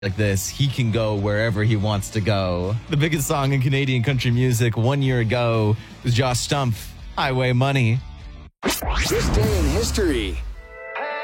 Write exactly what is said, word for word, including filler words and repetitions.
like this, he can go wherever he wants to go. The biggest song in Canadian country music one year ago was Josh Stumpf, Highway Money. This day in history.